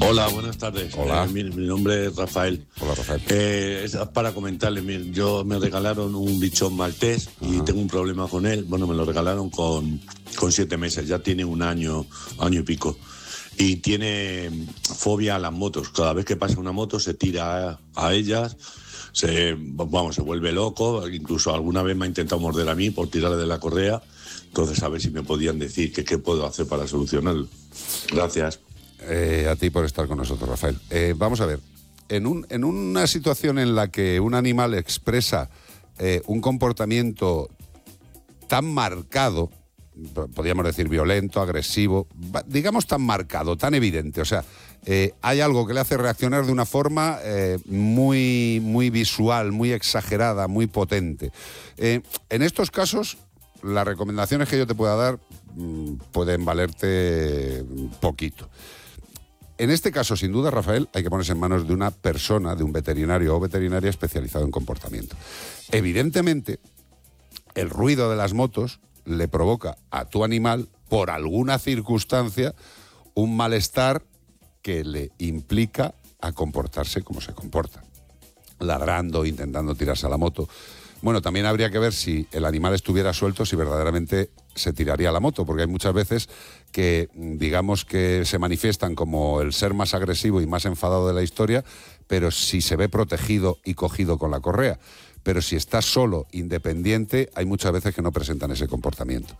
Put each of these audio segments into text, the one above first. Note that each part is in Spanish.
Hola, buenas tardes. Hola. Mi nombre es Rafael. Hola, Rafael. Es para comentarles, yo me regalaron un bichón maltés y tengo un problema con él. Bueno, me lo regalaron con 7 meses, ya tiene un año y pico. Y tiene fobia a las motos. Cada vez que pasa una moto se tira a ellas, se vuelve loco. Incluso alguna vez me ha intentado morder a mí por tirarle de la correa. Entonces, a ver si me podían decir qué puedo hacer para solucionarlo. Gracias. A ti por estar con nosotros, Rafael. Vamos a ver, en una situación en la que un animal expresa un comportamiento tan marcado, podríamos decir violento, agresivo, digamos tan marcado, tan evidente, o sea, hay algo que le hace reaccionar de una forma muy, muy visual, muy exagerada, muy potente. En estos casos, las recomendaciones que yo te pueda dar pueden valerte poquito. En este caso, sin duda, Rafael, hay que ponerse en manos de una persona, de un veterinario o veterinaria especializado en comportamiento. Evidentemente, el ruido de las motos le provoca a tu animal, por alguna circunstancia, un malestar que le implica a comportarse como se comporta. Ladrando, intentando tirarse a la moto. Bueno, también habría que ver si el animal estuviera suelto, si verdaderamente se tiraría a la moto, porque hay muchas veces que, digamos, que se manifiestan como el ser más agresivo y más enfadado de la historia, pero si se ve protegido y cogido con la correa. Pero si está solo, independiente, hay muchas veces que no presentan ese comportamiento.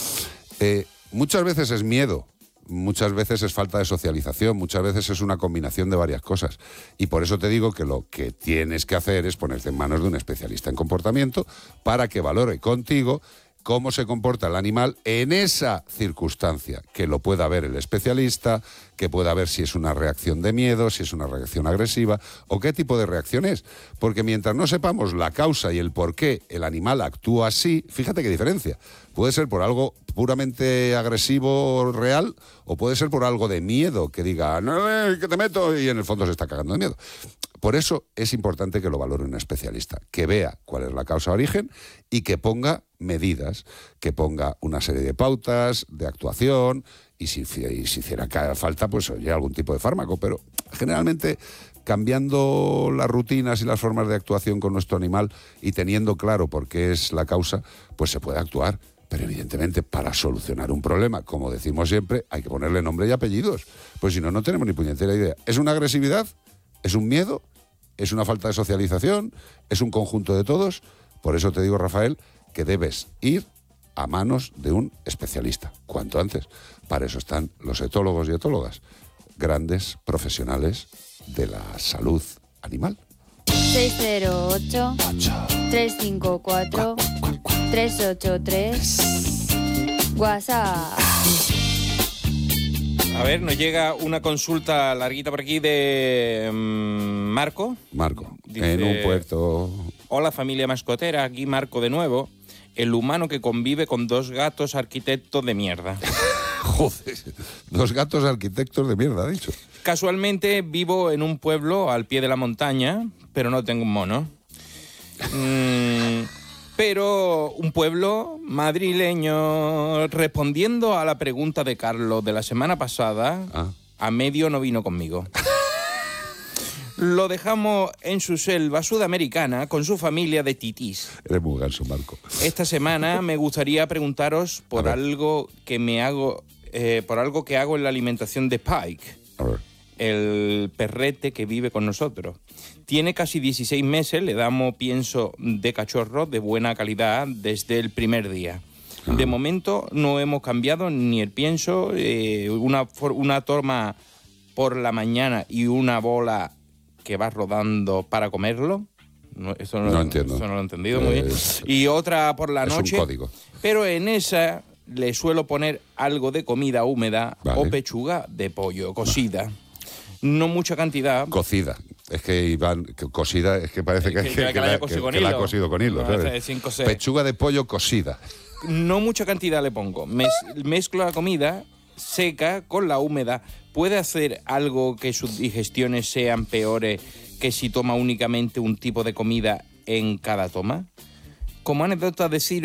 Muchas veces es miedo. Muchas veces es falta de socialización, muchas veces es una combinación de varias cosas. Y por eso te digo que lo que tienes que hacer es ponerte en manos de un especialista en comportamiento para que valore contigo cómo se comporta el animal en esa circunstancia, que lo pueda ver el especialista, que pueda ver si es una reacción de miedo, si es una reacción agresiva o qué tipo de reacción es. Porque mientras no sepamos la causa y el por qué el animal actúa así, fíjate qué diferencia. Puede ser por algo puramente agresivo real o puede ser por algo de miedo, que diga, no, que te meto, y en el fondo se está cagando de miedo. Por eso es importante que lo valore un especialista, que vea cuál es la causa de origen y que ponga medidas, que ponga una serie de pautas de actuación y si hiciera falta, pues oye, algún tipo de fármaco. Pero generalmente cambiando las rutinas y las formas de actuación con nuestro animal y teniendo claro por qué es la causa, pues se puede actuar. Pero evidentemente para solucionar un problema, como decimos siempre, hay que ponerle nombre y apellidos. Pues si no, no tenemos ni puñetera idea. ¿Es una agresividad? ¿Es un miedo? ¿Es una falta de socialización? ¿Es un conjunto de todos? Por eso te digo, Rafael, que debes ir a manos de un especialista, cuanto antes. Para eso están los etólogos y etólogas, grandes profesionales de la salud animal. 608-354-383 WhatsApp. A ver, nos llega una consulta larguita por aquí de Marco. Dice, en un puerto. Hola familia mascotera, aquí Marco de nuevo. El humano que convive con 2 gatos arquitectos de mierda. Joder, 2 gatos arquitectos de mierda, ha dicho. Casualmente vivo en un pueblo al pie de la montaña, pero no tengo un mono. Pero un pueblo madrileño. Respondiendo a la pregunta de Carlos de la semana pasada, a medio no vino conmigo. Lo dejamos en su selva sudamericana con su familia de titís. Eres muy ganso, Marco. Esta semana me gustaría preguntaros por algo que hago en la alimentación de Pike, el perrete que vive con nosotros. Tiene casi 16 meses, le damos pienso de cachorro de buena calidad desde el primer día. De momento no hemos cambiado ni el pienso, una toma por la mañana y una bola que va rodando para comerlo. Eso no entiendo. Eso no lo he entendido muy bien. Y otra por la noche. Es un código. Pero en esa le suelo poner algo de comida húmeda o pechuga de pollo cocida. No mucha cantidad. Cocida. Es que Iván, cocida, es que parece que la ha cosido con hilo. Pechuga de pollo cocida. No mucha cantidad le pongo. Mezclo la comida seca con la húmeda. ¿Puede hacer algo que sus digestiones sean peores que si toma únicamente un tipo de comida en cada toma? Como anécdota decir